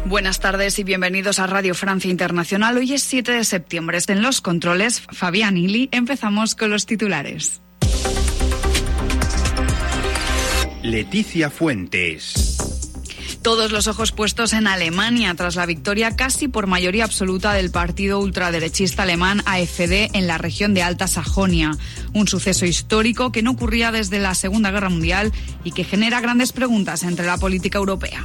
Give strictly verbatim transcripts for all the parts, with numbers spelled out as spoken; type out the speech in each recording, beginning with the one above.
Buenas tardes y bienvenidos a Radio Francia Internacional. Hoy es siete de septiembre. En los controles, Fabián Ili. Empezamos con los titulares. Leticia Fuentes. Todos los ojos puestos en Alemania tras la victoria casi por mayoría absoluta del partido ultraderechista alemán A F D en la región de Alta Sajonia. Un suceso histórico que no ocurría desde la Segunda Guerra Mundial y que genera grandes preguntas entre la política europea.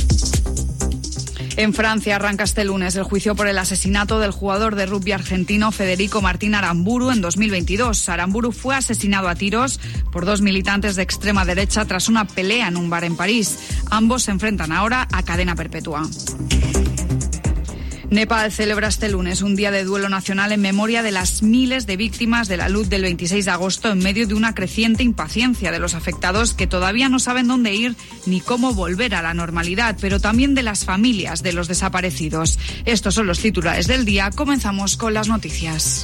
En Francia arranca este lunes el juicio por el asesinato del jugador de rugby argentino Federico Martín Aramburu en dos mil veintidós. Aramburu fue asesinado a tiros por dos militantes de extrema derecha tras una pelea en un bar en París. Ambos se enfrentan ahora a cadena perpetua. Nepal celebra este lunes un día de duelo nacional en memoria de las miles de víctimas de la luz del veintiséis de agosto en medio de una creciente impaciencia de los afectados que todavía no saben dónde ir ni cómo volver a la normalidad, pero también de las familias de los desaparecidos. Estos son los titulares del día. Comenzamos con las noticias.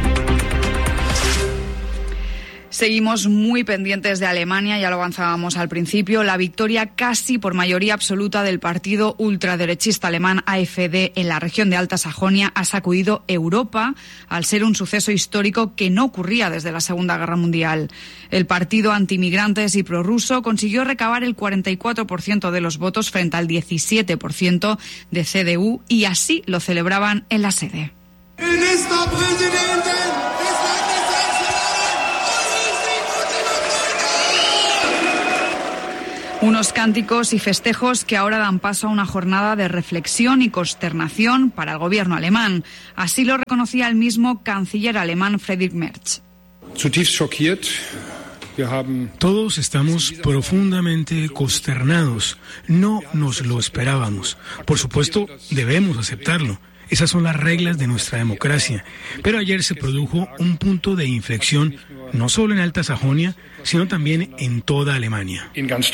Seguimos muy pendientes de Alemania, ya lo avanzábamos al principio. La victoria casi por mayoría absoluta del partido ultraderechista alemán A F D en la región de Alta Sajonia ha sacudido Europa al ser un suceso histórico que no ocurría desde la Segunda Guerra Mundial. El partido antimigrantes y prorruso consiguió recabar el cuarenta y cuatro por ciento de los votos frente al diecisiete por ciento de C D U y así lo celebraban en la sede. Unos cánticos y festejos que ahora dan paso a una jornada de reflexión y consternación para el gobierno alemán. Así lo reconocía el mismo canciller alemán Friedrich Merz. Todos estamos profundamente consternados. No nos lo esperábamos. Por supuesto, debemos aceptarlo. Esas son las reglas de nuestra democracia. Pero ayer se produjo un punto de inflexión, no solo en Alta Sajonia, sino también en toda Alemania.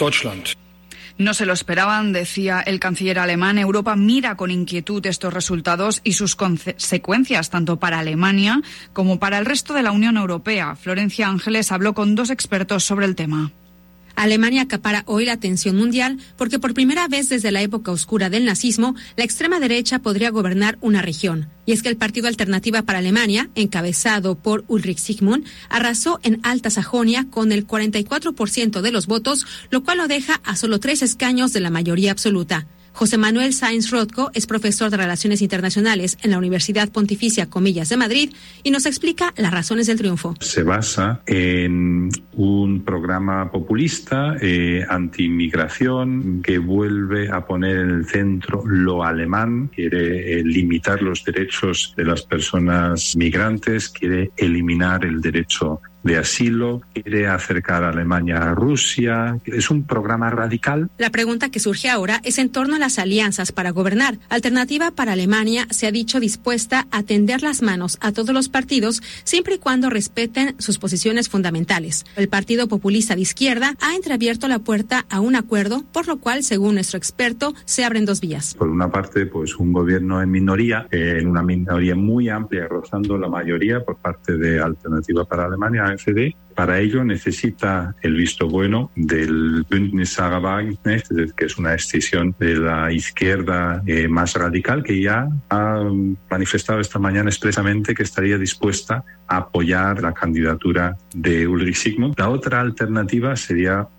No se lo esperaban, decía el canciller alemán. Europa mira con inquietud estos resultados y sus consecuencias, tanto para Alemania como para el resto de la Unión Europea. Florencia Ángeles habló con dos expertos sobre el tema. Alemania acapara hoy la atención mundial porque por primera vez desde la época oscura del nazismo, la extrema derecha podría gobernar una región. Y es que el Partido Alternativa para Alemania, encabezado por Ulrich Sigmund, arrasó en Alta Sajonia con el cuarenta y cuatro por ciento de los votos, lo cual lo deja a solo tres escaños de la mayoría absoluta. José Manuel Sáenz Rothko es profesor de Relaciones Internacionales en la Universidad Pontificia Comillas de Madrid y nos explica las razones del triunfo. Se basa en un programa populista, eh, anti-inmigración, que vuelve a poner en el centro lo alemán, quiere eh, limitar los derechos de las personas migrantes, quiere eliminar el derecho de asilo, quiere acercar a Alemania a Rusia. Es un programa radical. La pregunta que surge ahora es en torno a las alianzas para gobernar. Alternativa para Alemania se ha dicho dispuesta a tender las manos a todos los partidos siempre y cuando respeten sus posiciones fundamentales. El Partido Populista de Izquierda ha entreabierto la puerta a un acuerdo, por lo cual, según nuestro experto, se abren dos vías. Por una parte, pues un gobierno en minoría, eh, en una minoría muy amplia, rozando la mayoría por parte de Alternativa para Alemania, A F D. Para ello necesita el visto bueno del Bündnis Sarah Wagenknecht, que es una escisión de la izquierda eh, más radical, que ya ha manifestado esta mañana expresamente que estaría dispuesta a apoyar la candidatura de Ulrich Sigmund. La otra alternativa sería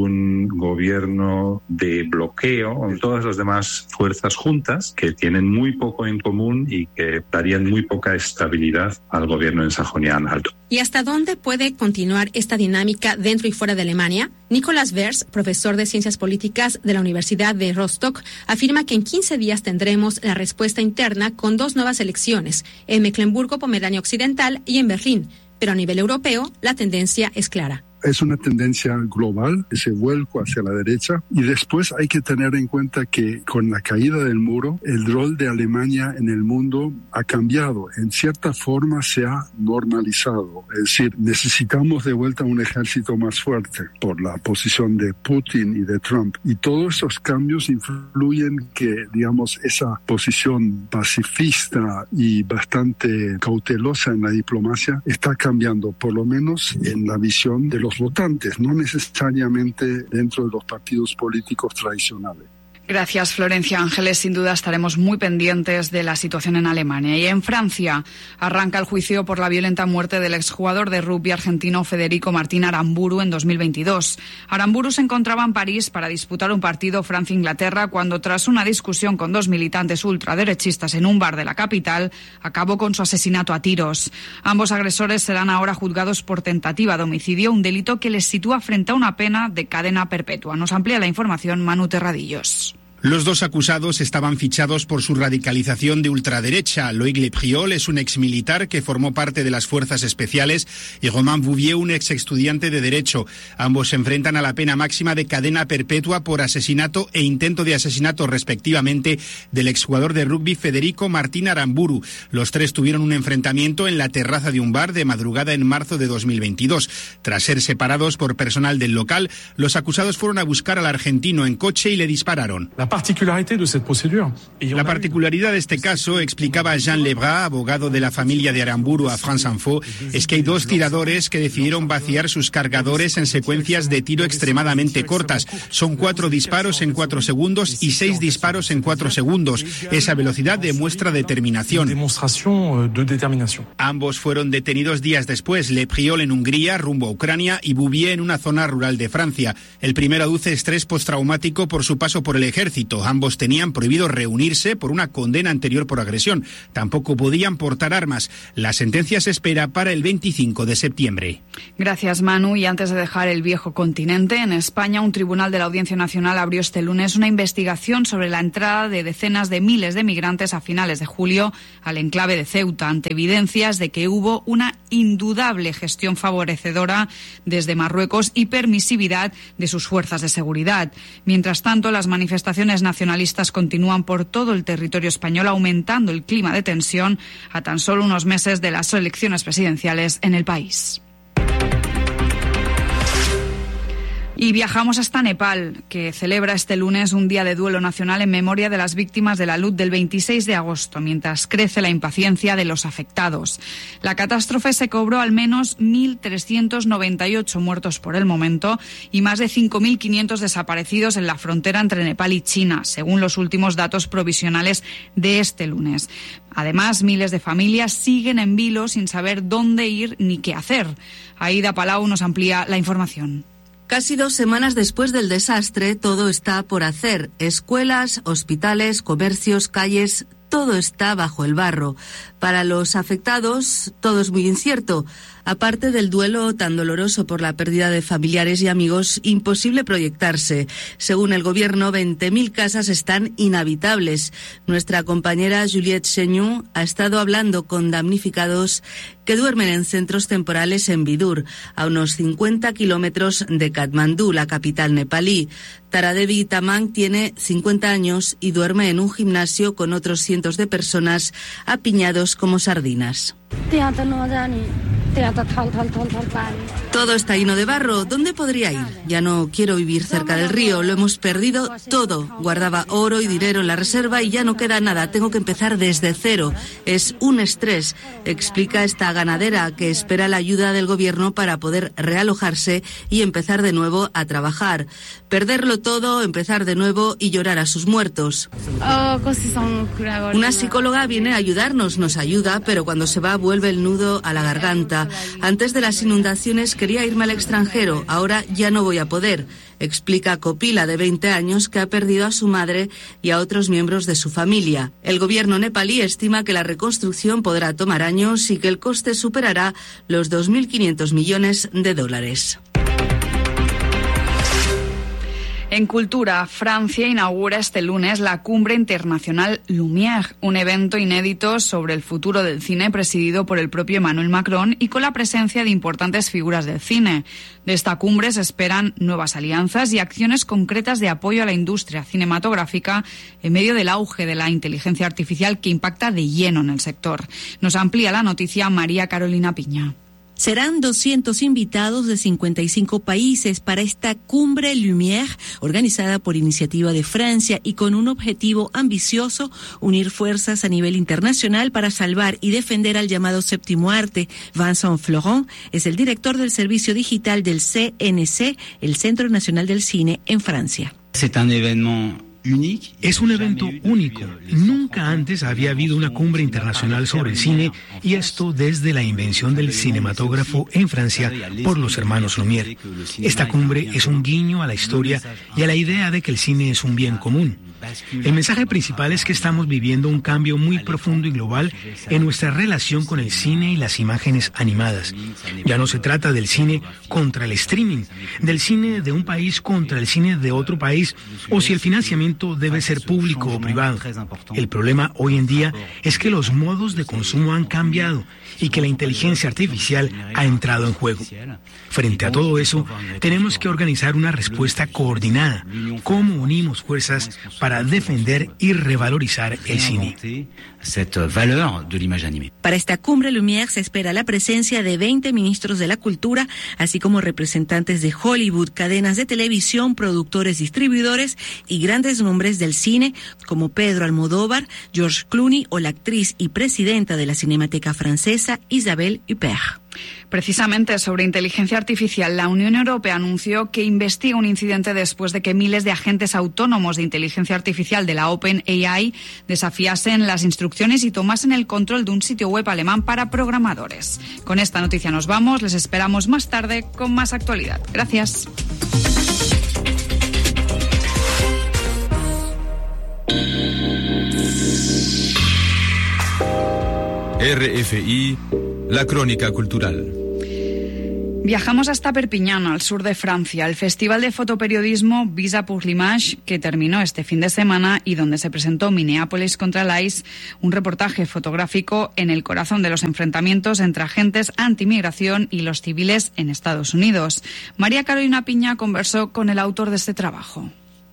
un gobierno de bloqueo con todas las demás fuerzas juntas que tienen muy poco en común y que darían muy poca estabilidad al gobierno en Sajonia-Anhalt. ¿Y hasta dónde puede continuar esta dinámica dentro y fuera de Alemania? Nicolás Vers, profesor de Ciencias Políticas de la Universidad de Rostock, afirma que en quince días tendremos la respuesta interna con dos nuevas elecciones, en Mecklemburgo-Pomerania Occidental y en Berlín. Pero a nivel europeo, la tendencia es clara. Es una tendencia global, ese vuelco hacia la derecha, y después hay que tener en cuenta que con la caída del muro, el rol de Alemania en el mundo ha cambiado, en cierta forma se ha normalizado, es decir, necesitamos de vuelta un ejército más fuerte por la posición de Putin y de Trump, y todos esos cambios influyen que, digamos, esa posición pacifista y bastante cautelosa en la diplomacia está cambiando, por lo menos en la visión de los votantes, no necesariamente dentro de los partidos políticos tradicionales. Gracias, Florencia Ángeles. Sin duda estaremos muy pendientes de la situación en Alemania. Y en Francia arranca el juicio por la violenta muerte del exjugador de rugby argentino Federico Martín Aramburu en dos mil veintidós. Aramburu se encontraba en París para disputar un partido Francia-Inglaterra cuando, tras una discusión con dos militantes ultraderechistas en un bar de la capital, acabó con su asesinato a tiros. Ambos agresores serán ahora juzgados por tentativa de homicidio, un delito que les sitúa frente a una pena de cadena perpetua. Nos amplía la información Manu Terradillos. Los dos acusados estaban fichados por su radicalización de ultraderecha. Loïc Lepriol es un exmilitar que formó parte de las fuerzas especiales y Romain Bouvier, un ex estudiante de Derecho. Ambos se enfrentan a la pena máxima de cadena perpetua por asesinato e intento de asesinato, respectivamente, del exjugador de rugby Federico Martín Aramburu. Los tres tuvieron un enfrentamiento en la terraza de un bar de madrugada en marzo de dos mil veintidós. Tras ser separados por personal del local, los acusados fueron a buscar al argentino en coche y le dispararon. La particularidad de esta procedura. La particularidad de este caso, explicaba Jean Lebras, abogado de la familia de Aramburu a France Info, es que hay dos tiradores que decidieron vaciar sus cargadores en secuencias de tiro extremadamente cortas. Son cuatro disparos en cuatro segundos y seis disparos en cuatro segundos. Esa velocidad demuestra determinación. Ambos fueron detenidos días después, Lepriol en Hungría, rumbo a Ucrania, y Bouvier en una zona rural de Francia. El primero aduce estrés postraumático por su paso por el ejército. Ambos tenían prohibido reunirse por una condena anterior por agresión. Tampoco podían portar armas. La sentencia se espera para el veinticinco de septiembre. Gracias, Manu. Y antes de dejar el viejo continente, en España, un tribunal de la Audiencia Nacional abrió este lunes una investigación sobre la entrada de decenas de miles de migrantes a finales de julio al enclave de Ceuta, ante evidencias de que hubo una indudable gestión favorecedora desde Marruecos y permisividad de sus fuerzas de seguridad. Mientras tanto, las manifestaciones nacionalistas continúan por todo el territorio español, aumentando el clima de tensión a tan solo unos meses de las elecciones presidenciales en el país. Y viajamos hasta Nepal, que celebra este lunes un día de duelo nacional en memoria de las víctimas de la luz del veintiséis de agosto, mientras crece la impaciencia de los afectados. La catástrofe se cobró al menos mil trescientos noventa y ocho muertos por el momento y más de cinco mil quinientos desaparecidos en la frontera entre Nepal y China, según los últimos datos provisionales de este lunes. Además, miles de familias siguen en vilo sin saber dónde ir ni qué hacer. Aida Palau nos amplía la información. Casi dos semanas después del desastre, todo está por hacer. Escuelas, hospitales, comercios, calles, todo está bajo el barro. Para los afectados, todo es muy incierto. Aparte del duelo tan doloroso por la pérdida de familiares y amigos, imposible proyectarse. Según el gobierno, veinte mil casas están inhabitables. Nuestra compañera Juliette Seignon ha estado hablando con damnificados que duermen en centros temporales en Bidur, a unos cincuenta kilómetros de Katmandú, la capital nepalí. Taradevi Tamang tiene cincuenta años y duerme en un gimnasio con otros cientos de personas apiñados como sardinas. Todo está lleno de barro. ¿Dónde podría ir? Ya no quiero vivir cerca del río. Lo hemos perdido todo. Guardaba oro y dinero en la reserva y ya no queda nada. Tengo que empezar desde cero. Es un estrés, explica esta ganadera, que espera la ayuda del gobierno para poder realojarse y empezar de nuevo a trabajar. Perderlo todo, empezar de nuevo y llorar a sus muertos. Una psicóloga viene a ayudarnos, nos ayuda, pero cuando se va vuelve el nudo a la garganta. Antes de las inundaciones quería irme al extranjero, ahora ya no voy a poder, explica Copila, de veinte años, que ha perdido a su madre y a otros miembros de su familia. El gobierno nepalí estima que la reconstrucción podrá tomar años y que el coste superará los dos mil quinientos millones de dólares. En cultura, Francia inaugura este lunes la Cumbre Internacional Lumière, un evento inédito sobre el futuro del cine presidido por el propio Emmanuel Macron y con la presencia de importantes figuras del cine. De esta cumbre se esperan nuevas alianzas y acciones concretas de apoyo a la industria cinematográfica en medio del auge de la inteligencia artificial que impacta de lleno en el sector. Nos amplía la noticia María Carolina Piña. Serán doscientos invitados de cincuenta y cinco países para esta Cumbre Lumière, organizada por iniciativa de Francia y con un objetivo ambicioso: unir fuerzas a nivel internacional para salvar y defender al llamado séptimo arte. Vincent Florent es el director del servicio digital del C N C, el Centro Nacional del Cine en Francia. C'est un événement Es un evento único. Nunca antes había habido una cumbre internacional sobre el cine, y esto desde la invención del cinematógrafo en Francia por los hermanos Lumière. Esta cumbre es un guiño a la historia y a la idea de que el cine es un bien común. El mensaje principal es que estamos viviendo un cambio muy profundo y global en nuestra relación con el cine y las imágenes animadas. Ya no se trata del cine contra el streaming, del cine de un país contra el cine de otro país, o si el financiamiento debe ser público o privado. El problema hoy en día es que los modos de consumo han cambiado y que la inteligencia artificial ha entrado en juego. Frente a todo eso, tenemos que organizar una respuesta coordinada. ¿Cómo unimos fuerzas para defender y revalorizar el cine? Para esta cumbre Lumière se espera la presencia de veinte ministros de la cultura, así como representantes de Hollywood, cadenas de televisión, productores, distribuidores y grandes nombres del cine como Pedro Almodóvar, George Clooney o la actriz y presidenta de la Cinemateca Francesa, Isabelle Huppert. Precisamente sobre inteligencia artificial, la Unión Europea anunció que investiga un incidente después de que miles de agentes autónomos de inteligencia artificial de la OpenAI desafiasen las instrucciones y tomasen el control de un sitio web alemán para programadores. Con esta noticia nos vamos, les esperamos más tarde con más actualidad. Gracias. R F I, la crónica cultural. Viajamos hasta Perpiñán, al sur de Francia, el festival de fotoperiodismo Visa pour l'Image, que terminó este fin de semana y donde se presentó Minneapolis contra el ICE, un reportaje fotográfico en el corazón de los enfrentamientos entre agentes antimigración y los civiles en Estados Unidos. María Carolina Piña conversó con el autor de este trabajo.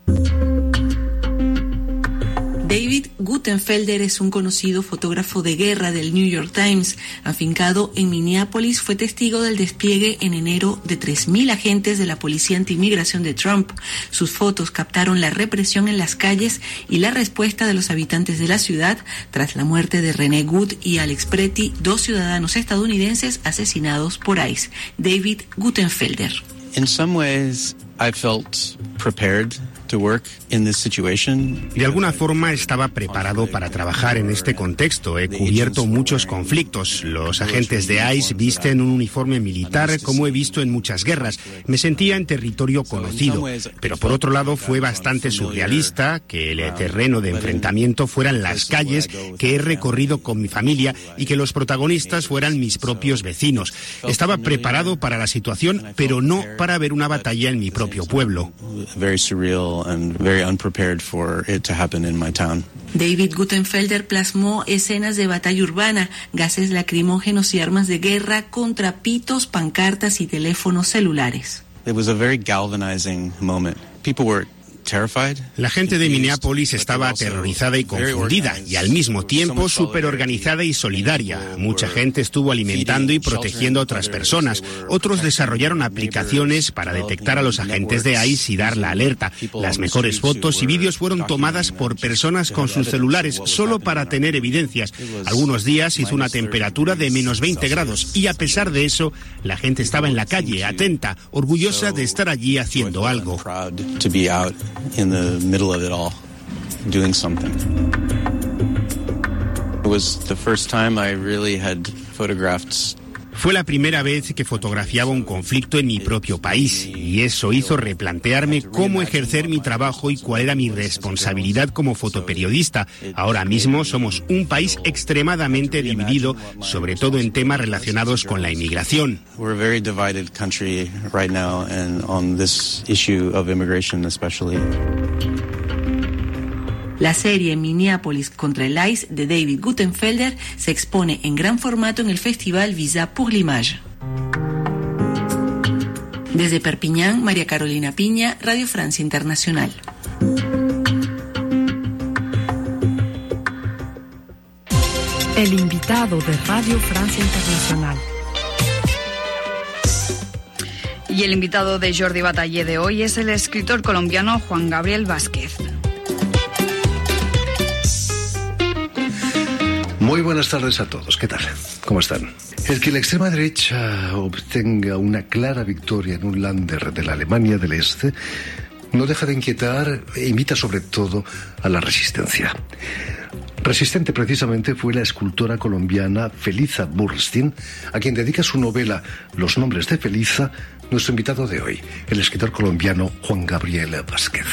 David Guttenfelder es un conocido fotógrafo de guerra del New York Times. Afincado en Minneapolis, fue testigo del despliegue en enero de tres mil agentes de la policía antimigración de Trump. Sus fotos captaron la represión en las calles y la respuesta de los habitantes de la ciudad tras la muerte de René Good y Alex Pretty, dos ciudadanos estadounidenses asesinados por ICE. David Guttenfelder. In some ways, I felt prepared to work in this situation. De alguna forma estaba preparado para trabajar en este contexto. He cubierto muchos conflictos. Los agentes de ICE visten un uniforme militar como he visto en muchas guerras. Me sentía en territorio conocido, pero por otro lado fue bastante surrealista que el terreno de enfrentamiento fueran las calles que he recorrido con mi familia y que los protagonistas fueran mis propios vecinos. Estaba preparado para la situación, pero no para ver una batalla en mi propio pueblo. Very surreal and very unprepared for it to happen in my town. David Guttenfelder plasmó escenas de batalla urbana, gases lacrimógenos y armas de guerra contra pitos, pancartas y teléfonos celulares. It was a very galvanizing moment. People were terrified. La gente de Minneapolis estaba aterrorizada y confundida y al mismo tiempo súper organizada y solidaria. Mucha gente estuvo alimentando y protegiendo a otras personas. Otros desarrollaron aplicaciones para detectar a los agentes de ICE y dar la alerta. Las mejores fotos y vídeos fueron tomadas por personas con sus celulares solo para tener evidencias. Algunos días hizo una temperatura de menos veinte grados y a pesar de eso, la gente estaba en la calle, atenta, orgullosa de estar allí haciendo algo. In the middle of it all, doing something. It was the first time I really had photographed. Fue la primera vez que fotografiaba un conflicto en mi propio país y eso hizo replantearme cómo ejercer mi trabajo y cuál era mi responsabilidad como fotoperiodista. Ahora mismo somos un país extremadamente dividido, sobre todo en temas relacionados con la inmigración. We're a very divided country right now and on this issue of immigration especially. La serie Minneapolis contra el ICE de David Guttenfelder se expone en gran formato en el festival Visa pour l'Image. Desde Perpiñán, María Carolina Piña, Radio Francia Internacional. El invitado de Radio Francia Internacional. Y el invitado de Jordi Batallé de hoy es el escritor colombiano Juan Gabriel Vázquez. Muy buenas tardes a todos. ¿Qué tal? ¿Cómo están? El que la extrema derecha obtenga una clara victoria en un Länder de la Alemania del Este no deja de inquietar e invita sobre todo a la resistencia. Resistente precisamente fue la escultora colombiana Felisa Burstyn, a quien dedica su novela Los nombres de Felisa, nuestro invitado de hoy, el escritor colombiano Juan Gabriel Vázquez.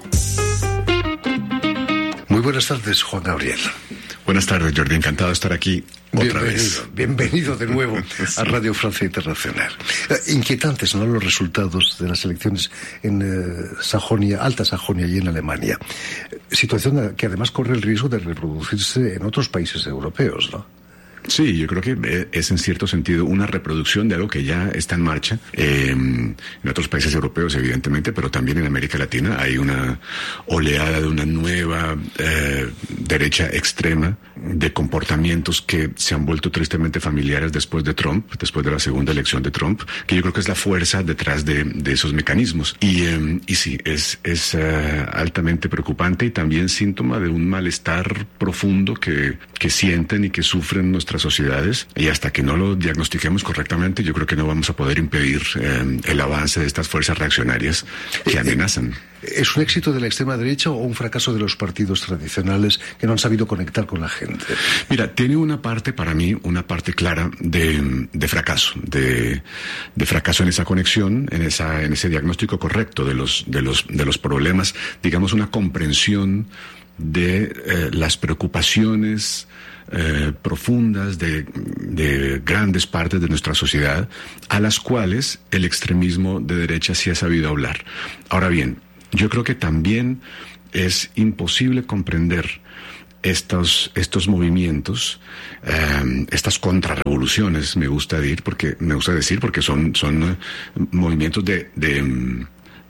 Muy buenas tardes, Juan Gabriel. Buenas tardes, Jordi. Encantado de estar aquí otra bienvenido, vez. Bienvenido de nuevo sí. a Radio Francia Internacional. Eh, inquietantes, ¿no?, los resultados de las elecciones en eh, Sajonia, Alta Sajonia y en Alemania. Situación que además corre el riesgo de reproducirse en otros países europeos, ¿no? Sí, yo creo que es en cierto sentido una reproducción de algo que ya está en marcha eh, en otros países europeos, evidentemente, pero también en América Latina hay una oleada de una nueva eh, derecha extrema de comportamientos que se han vuelto tristemente familiares después de Trump, después de la segunda elección de Trump, que yo creo que es la fuerza detrás de, de esos mecanismos. Y, eh, y sí, es, es uh, altamente preocupante y también síntoma de un malestar profundo que, que sienten y que sufren nuestras sociedades, y hasta que no lo diagnostiquemos correctamente, yo creo que no vamos a poder impedir eh, el avance de estas fuerzas reaccionarias que amenazan. ¿Es un éxito de la extrema derecha o un fracaso de los partidos tradicionales que no han sabido conectar con la gente? Mira, tiene una parte, para mí, una parte clara de, de fracaso, de, de fracaso en esa conexión, en esa, en ese diagnóstico correcto de los, de los, de los problemas, digamos, una comprensión de eh, las preocupaciones Eh, profundas de, de grandes partes de nuestra sociedad, a las cuales el extremismo de derecha sí ha sabido hablar. Ahora bien, yo creo que también es imposible comprender estos, estos movimientos, eh, estas contrarrevoluciones, me gusta decir, porque, me gusta decir, porque son, son uh, movimientos de, de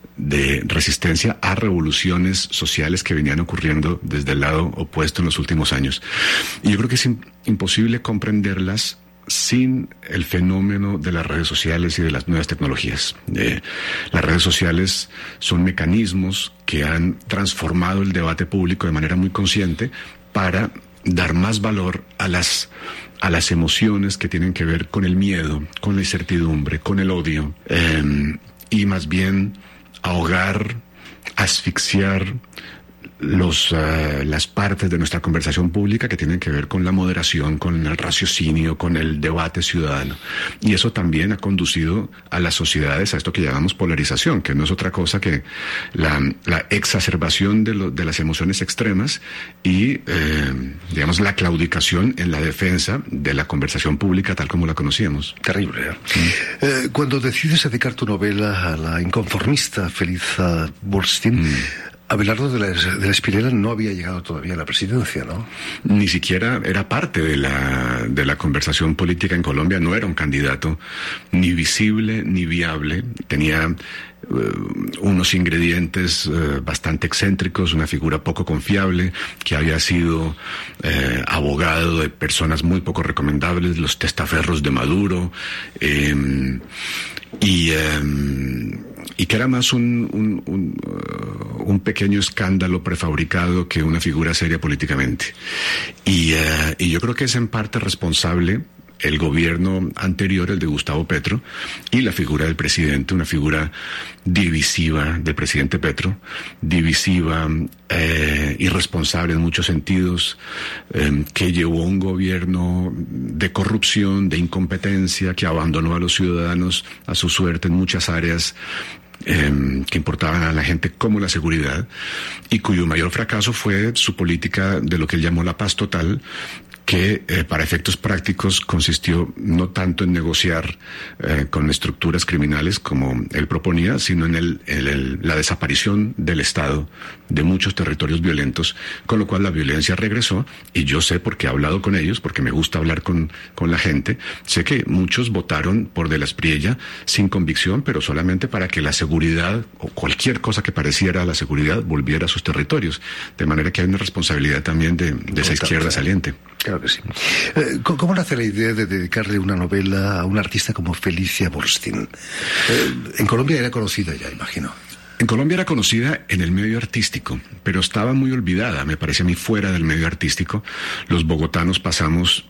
de resistencia a revoluciones sociales que venían ocurriendo desde el lado opuesto en los últimos años. Y yo creo que es in- imposible comprenderlas sin el fenómeno de las redes sociales y de las nuevas tecnologías. Eh, las redes sociales son mecanismos que han transformado el debate público de manera muy consciente para dar más valor a las a las emociones que tienen que ver con el miedo, con la incertidumbre, con el odio, eh, y más bien ahogar, asfixiar los, uh, las partes de nuestra conversación pública que tienen que ver con la moderación, con el raciocinio, con el debate ciudadano. Y eso también ha conducido a las sociedades a esto que llamamos polarización, que no es otra cosa que la, la exacerbación de, lo, de las emociones extremas y, eh, digamos, la claudicación en la defensa de la conversación pública tal como la conocíamos. Terrible, ¿eh? Mm. Eh, cuando decides dedicar tu novela a la inconformista Felisa Burstyn, mm. Abelardo de la, de la Espinela no había llegado todavía a la presidencia, ¿no? Ni siquiera era parte de la, de la conversación política en Colombia, no era un candidato ni visible ni viable, tenía uh, unos ingredientes uh, bastante excéntricos, una figura poco confiable, que había sido uh, abogado de personas muy poco recomendables, los testaferros de Maduro, eh, y... Um, y que era más un, un, un, uh, un pequeño escándalo prefabricado que una figura seria políticamente. Y, uh, y yo creo que es en parte responsable el gobierno anterior, el de Gustavo Petro, y la figura del presidente, una figura divisiva del presidente Petro, divisiva, eh, irresponsable en muchos sentidos, eh, que llevó un gobierno de corrupción, de incompetencia, que abandonó a los ciudadanos a su suerte en muchas áreas Eh, que importaban a la gente como la seguridad, y cuyo mayor fracaso fue su política de lo que él llamó la paz total, que eh, para efectos prácticos consistió no tanto en negociar eh, con estructuras criminales como él proponía, sino en el, el, el, la desaparición del Estado de muchos territorios violentos, con lo cual la violencia regresó. Y yo sé, porque he hablado con ellos, porque me gusta hablar con, con la gente, sé que muchos votaron por De la Espriella sin convicción, pero solamente para que la seguridad o cualquier cosa que pareciera a la seguridad volviera a sus territorios, de manera que hay una responsabilidad también de, de esa izquierda saliente. Claro que sí. Eh, ¿Cómo nace la idea de dedicarle una novela a un artista como Felisa Burstyn? Eh, en Colombia era conocida ya, imagino. En Colombia era conocida en el medio artístico, pero estaba muy olvidada, me parece a mí, fuera del medio artístico. Los bogotanos pasamos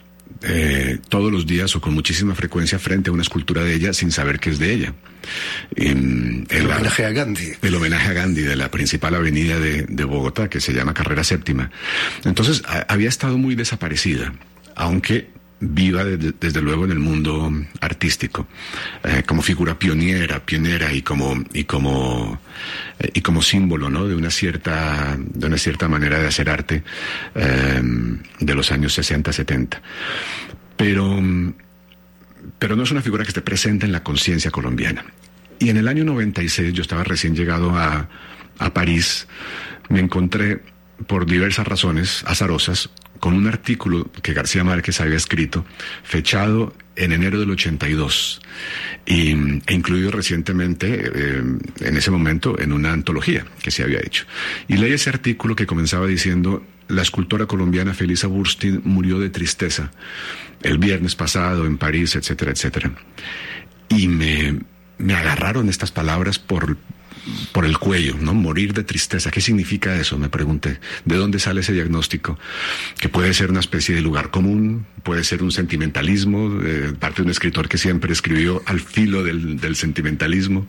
eh, todos los días o con muchísima frecuencia frente a una escultura de ella sin saber que es de ella. En, en el la, homenaje a Gandhi. El homenaje a Gandhi de la principal avenida de, de Bogotá, que se llama Carrera Séptima. Entonces, a, había estado muy desaparecida, aunque viva de, de, desde luego en el mundo artístico, eh, como figura pionera, pionera y como y como eh, y como símbolo, ¿no?, de una cierta de una cierta manera de hacer arte eh, de los años sesenta, setenta. Pero pero no es una figura que esté presente en la conciencia colombiana. Y en el año noventa y seis, yo estaba recién llegado a a París, me encontré por diversas razones azarosas con un artículo que García Márquez había escrito, fechado en enero del ochenta y dos, y, e incluido recientemente, eh, en ese momento, en una antología que se había hecho. Y leí ese artículo que comenzaba diciendo: la escultora colombiana Felisa Burstyn murió de tristeza el viernes pasado en París, etcétera, etcétera. Y me, me agarraron estas palabras por... por el cuello, ¿no? Morir de tristeza. ¿Qué significa eso? Me pregunté. ¿De dónde sale ese diagnóstico? Que puede ser una especie de lugar común, puede ser un sentimentalismo, eh, parte de un escritor que siempre escribió al filo del, del sentimentalismo,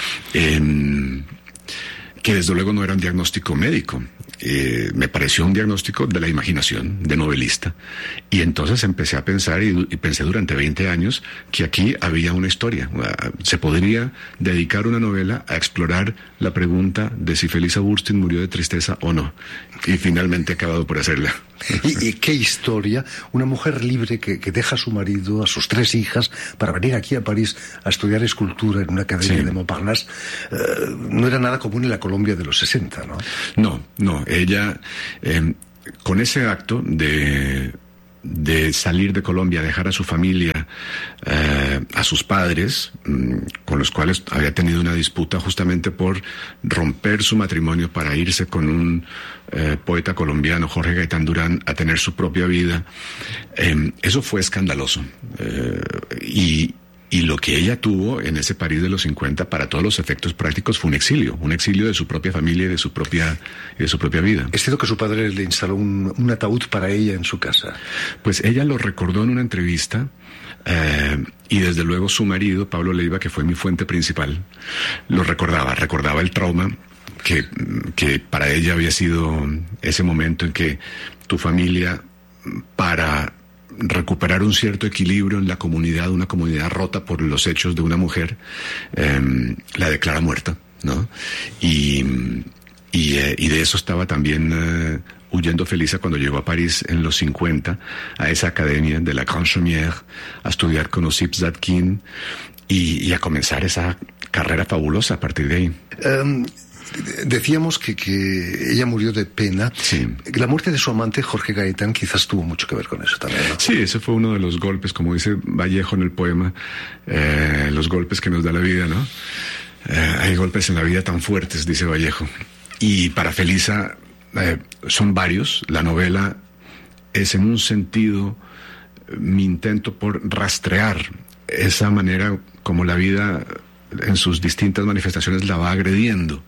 eh, que desde luego no era un diagnóstico médico. Eh, me pareció un diagnóstico de la imaginación, de novelista. Y entonces empecé a pensar, y, y pensé durante veinte años, que aquí había una historia. Se podría dedicar una novela a explorar la pregunta de si Felisa Burstyn murió de tristeza o no. Y finalmente he acabado por hacerla. ¿Y, y qué historia? Una mujer libre que, que deja a su marido, a sus tres hijas, para venir aquí a París a estudiar escultura en una academia, sí, de Montparnasse. Eh, no era nada común en la Colombia de los sesenta, ¿no? No, no. Ella, eh, con ese acto de... de salir de Colombia, dejar a su familia, eh, a sus padres, mmm, con los cuales había tenido una disputa justamente por romper su matrimonio para irse con un eh, poeta colombiano, Jorge Gaitán Durán, a tener su propia vida. Eh, eso fue escandaloso. Eh, y Y lo que ella tuvo en ese París de los cincuenta, para todos los efectos prácticos, fue un exilio, un exilio de su propia familia y de su propia, y de su propia vida. ¿Es cierto que su padre le instaló un, un ataúd para ella en su casa? Pues ella lo recordó en una entrevista, eh, y desde luego su marido, Pablo Leiva, que fue mi fuente principal, lo recordaba, recordaba el trauma que, que para ella había sido ese momento en que tu familia, para recuperar un cierto equilibrio en la comunidad, una comunidad rota por los hechos de una mujer, eh, la declara muerta, ¿no? Y, y, eh, y de eso estaba también eh, huyendo Felisa cuando llegó a París en los cincuenta, a esa academia de la Grande Chaumière, a estudiar con Osip Zadkine y, y a comenzar esa carrera fabulosa a partir de ahí. Um... Decíamos que, que ella murió de pena. Sí. La muerte de su amante, Jorge Gaitán, quizás tuvo mucho que ver con eso también, ¿no? Sí, ese fue uno de los golpes, como dice Vallejo en el poema, eh, los golpes que nos da la vida, ¿no? Eh, hay golpes en la vida tan fuertes, dice Vallejo. Y para Felisa eh, son varios. La novela es, en un sentido, mi intento por rastrear esa manera como la vida en sus distintas manifestaciones la va agrediendo.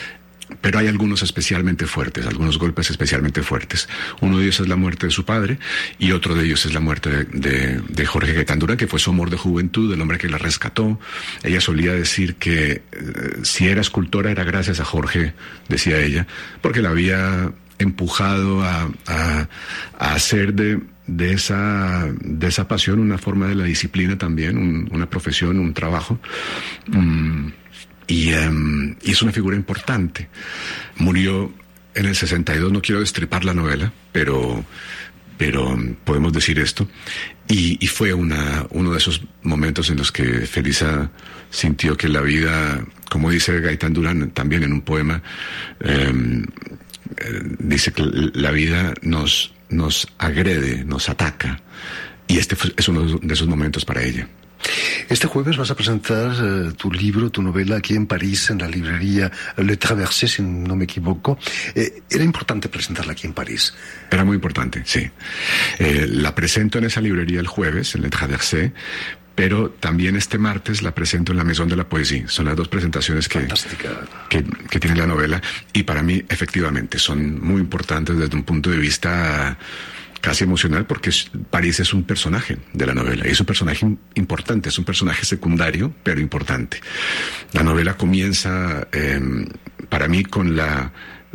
Pero hay algunos especialmente fuertes, algunos golpes especialmente fuertes. Uno de ellos es la muerte de su padre, y otro de ellos es la muerte de, de, de Jorge Gaitán Durán, que fue su amor de juventud, el hombre que la rescató. Ella solía decir que eh, si era escultora era gracias a Jorge, decía ella, porque la había empujado a, a, a hacer de... de esa de esa pasión una forma de la disciplina también, un, una profesión, un trabajo, um, y, um, y es una figura importante. Murió en el sesenta y dos, no quiero destripar la novela, pero pero um, podemos decir esto, y, y fue una uno de esos momentos en los que Felisa sintió que la vida, como dice Gaitán Durán también en un poema, um, eh, dice que la vida nos nos agrede, nos ataca, y este es uno de esos momentos para ella. Este jueves vas a presentar uh, tu libro, tu novela, aquí en París, en la librería Le Traversé, si no me equivoco. Eh, ¿Era importante presentarla aquí en París? Era muy importante, sí. Eh, la presento en esa librería el jueves, en Le Traversé, pero también este martes la presento en la Maison de la Poésie. Son las dos presentaciones que, que, que tiene la novela, y para mí, efectivamente, son muy importantes desde un punto de vista casi emocional porque París es un personaje de la novela, y es un personaje importante, es un personaje secundario, pero importante. La novela comienza, eh, para mí, con la,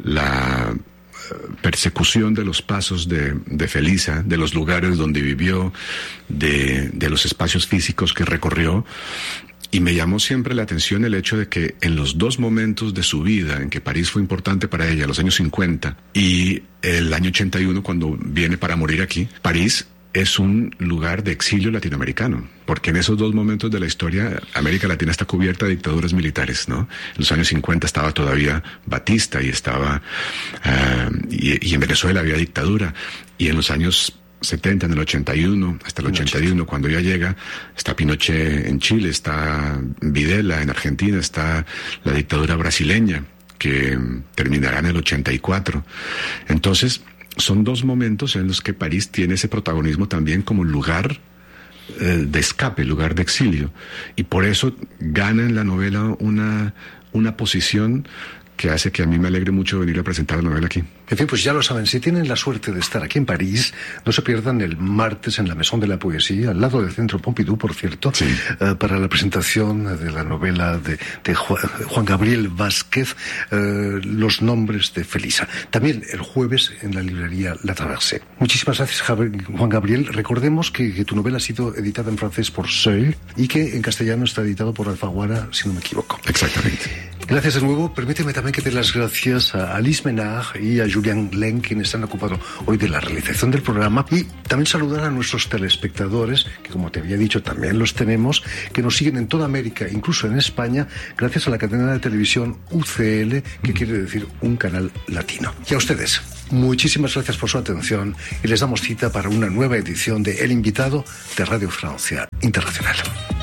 la persecución de los pasos de, de Felisa, de los lugares donde vivió, de, de los espacios físicos que recorrió. Y me llamó siempre la atención el hecho de que en los dos momentos de su vida en que París fue importante para ella, los años cincuenta y el año ochenta y uno, cuando viene para morir aquí, París es un lugar de exilio latinoamericano, porque en esos dos momentos de la historia América Latina está cubierta de dictaduras militares, ¿no? En los años cincuenta estaba todavía Batista y estaba uh, y, y en Venezuela había dictadura, y en los años setenta, en el ochenta y uno, hasta el ochenta y uno, cuando ya llega, está Pinochet en Chile, está Videla en Argentina, está la dictadura brasileña, que terminará en el ochenta y cuatro. Entonces, son dos momentos en los que París tiene ese protagonismo también como lugar eh, de escape, lugar de exilio. Y por eso gana en la novela una, una posición que hace que a mí me alegre mucho venir a presentar la novela aquí. En fin, pues ya lo saben, si tienen la suerte de estar aquí en París, no se pierdan el martes en la Maison de la Poesía, al lado del Centro Pompidou, por cierto, sí. eh, para la presentación de la novela de, de Juan Gabriel Vázquez, eh, Los nombres de Felisa. También el jueves en la librería La Traversée. Muchísimas gracias, Juan Gabriel. Recordemos que, que tu novela ha sido editada en francés por Seuil y que en castellano está editado por Alfaguara, si no me equivoco. Exactamente. Gracias de nuevo. Permíteme también que dé las gracias a Alice Menard y a Julián Glen, quienes han ocupado hoy de la realización del programa, y también saludar a nuestros telespectadores, que como te había dicho también los tenemos, que nos siguen en toda América, incluso en España, gracias a la cadena de televisión U C L, que quiere decir un canal latino. Y a ustedes, muchísimas gracias por su atención, y les damos cita para una nueva edición de El Invitado de Radio Francia Internacional.